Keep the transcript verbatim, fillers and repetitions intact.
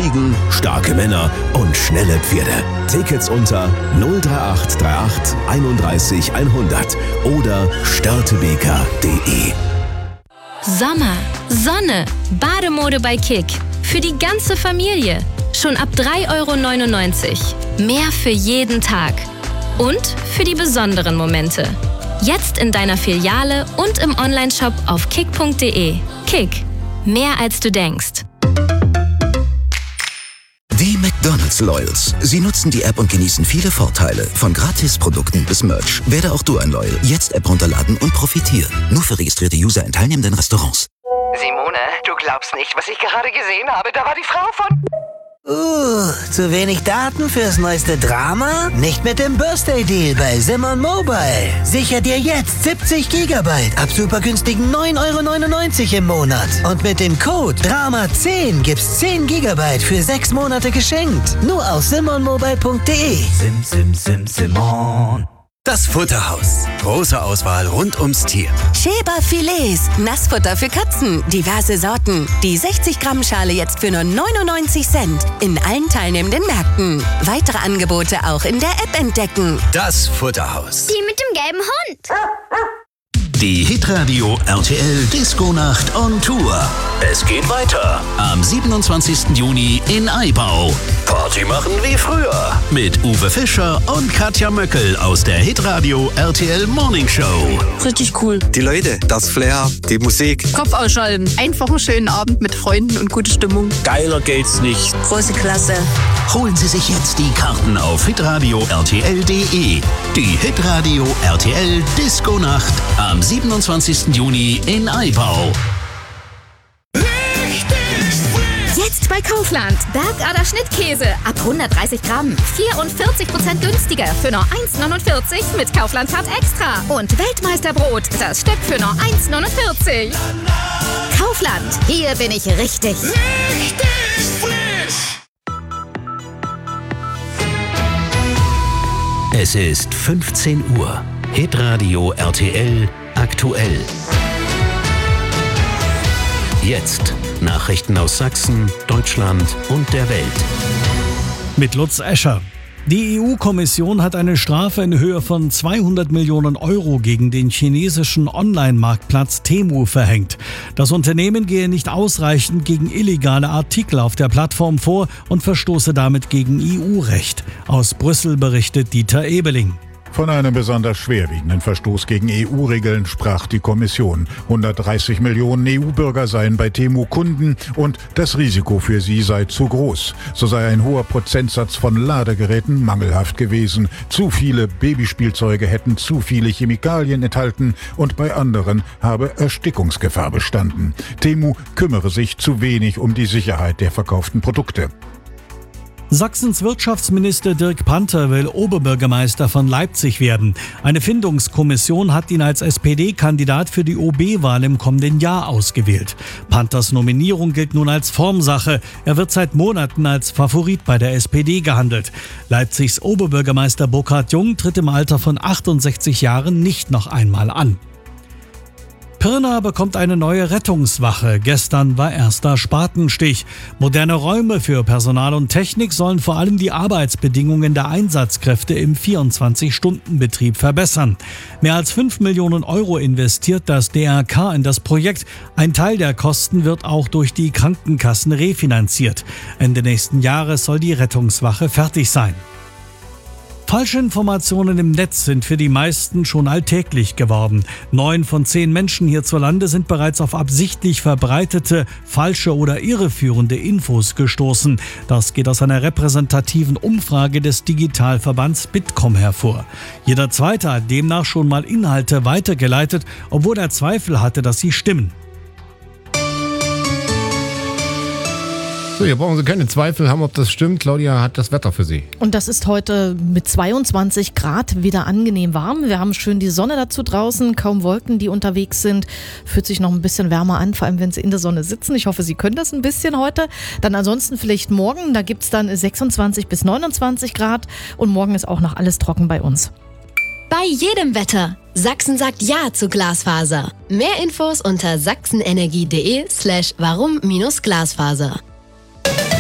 Regen, starke Männer und schnelle Pferde. Tickets unter null drei acht drei acht einunddreißig hundert oder störtebeker punkt de. Sommer, Sonne, Bademode bei Kick. Für die ganze Familie. Schon ab drei Euro neunundneunzig. Mehr für jeden Tag. Und für die besonderen Momente. Jetzt in deiner Filiale und im Onlineshop auf kick punkt de. Kick. Mehr als du denkst. Die McDonald's Loyals. Sie nutzen die App und genießen viele Vorteile. Von Gratisprodukten bis Merch. Werde auch du ein Loyal. Jetzt App runterladen und profitieren. Nur für registrierte User in teilnehmenden Restaurants. Simone, du glaubst nicht, was ich gerade gesehen habe. Da war die Frau von... Uh, zu wenig Daten fürs neueste Drama? Nicht mit dem Birthday Deal bei Simon Mobile. Sicher dir jetzt siebzig Gigabyte ab super günstigen neun Euro neunundneunzig im Monat. Und mit dem Code Drama zehn gibt's zehn Gigabyte für sechs Monate geschenkt. Nur auf simon mobile punkt de. Sim, sim, sim, Simon. Das Futterhaus. Große Auswahl rund ums Tier. Schäber Filets. Nassfutter für Katzen. Diverse Sorten. Die sechzig Gramm Schale jetzt für nur neunundneunzig Cent. In allen teilnehmenden Märkten. Weitere Angebote auch in der App entdecken. Das Futterhaus. Die mit dem gelben Hund. Die Hitradio R T L Disco-Nacht on Tour. Es geht weiter am siebenundzwanzigsten Juni in Aibau. Party machen wie früher mit Uwe Fischer und Katja Möckel aus der Hitradio R T L Morning Show. Richtig cool. Die Leute, das Flair, die Musik. Kopf ausschalten. Einfach einen schönen Abend mit Freunden und gute Stimmung. Geiler geht's nicht. Große Klasse. Holen Sie sich jetzt die Karten auf hitradio r t l punkt de. Die Hitradio R T L Disco-Nacht am siebenundzwanzigsten Juni in Aibau. Jetzt bei Kaufland. Bergader Schnittkäse ab hundertdreißig Gramm. vierundvierzig Prozent günstiger für nur eins neunundvierzig mit Kaufland Card Extra. Und Weltmeisterbrot, das Stück für nur eins neunundvierzig. Kaufland, hier bin ich richtig. Richtig frisch. Es ist fünfzehn Uhr. Hitradio R T L aktuell. Jetzt Nachrichten aus Sachsen, Deutschland und der Welt. Mit Lutz Escher. Die E U-Kommission hat eine Strafe in Höhe von zweihundert Millionen Euro gegen den chinesischen Online-Marktplatz Temu verhängt. Das Unternehmen gehe nicht ausreichend gegen illegale Artikel auf der Plattform vor und verstoße damit gegen E U-Recht. Aus Brüssel berichtet Dieter Ebeling. Von einem besonders schwerwiegenden Verstoß gegen E U-Regeln sprach die Kommission. hundertdreißig Millionen E U-Bürger seien bei Temu Kunden und das Risiko für sie sei zu groß. So sei ein hoher Prozentsatz von Ladegeräten mangelhaft gewesen. Zu viele Babyspielzeuge hätten zu viele Chemikalien enthalten und bei anderen habe Erstickungsgefahr bestanden. Temu kümmere sich zu wenig um die Sicherheit der verkauften Produkte. Sachsens Wirtschaftsminister Dirk Panther will Oberbürgermeister von Leipzig werden. Eine Findungskommission hat ihn als S P D-Kandidat für die O B-Wahl im kommenden Jahr ausgewählt. Panthers Nominierung gilt nun als Formsache. Er wird seit Monaten als Favorit bei der S P D gehandelt. Leipzigs Oberbürgermeister Burkhard Jung tritt im Alter von achtundsechzig Jahren nicht noch einmal an. Pirna bekommt eine neue Rettungswache. Gestern war erster Spatenstich. Moderne Räume für Personal und Technik sollen vor allem die Arbeitsbedingungen der Einsatzkräfte im vierundzwanzig-Stunden-Betrieb verbessern. Mehr als fünf Millionen Euro investiert das D R K in das Projekt. Ein Teil der Kosten wird auch durch die Krankenkassen refinanziert. Ende nächsten Jahres soll die Rettungswache fertig sein. Falschinformationen im Netz sind für die meisten schon alltäglich geworden. Neun von zehn Menschen hierzulande sind bereits auf absichtlich verbreitete, falsche oder irreführende Infos gestoßen. Das geht aus einer repräsentativen Umfrage des Digitalverbands Bitkom hervor. Jeder Zweite hat demnach schon mal Inhalte weitergeleitet, obwohl er Zweifel hatte, dass sie stimmen. So, hier brauchen Sie keine Zweifel haben, ob das stimmt. Claudia hat das Wetter für Sie. Und das ist heute mit zweiundzwanzig Grad wieder angenehm warm. Wir haben schön die Sonne dazu draußen, kaum Wolken, die unterwegs sind. Fühlt sich noch ein bisschen wärmer an, vor allem wenn Sie in der Sonne sitzen. Ich hoffe, Sie können das ein bisschen heute. Dann ansonsten vielleicht morgen, da gibt es dann sechsundzwanzig bis neunundzwanzig Grad. Und morgen ist auch noch alles trocken bei uns. Bei jedem Wetter. Sachsen sagt Ja zu Glasfaser. Mehr Infos unter sachsenenergie punkt de slash warum minus Glasfaser.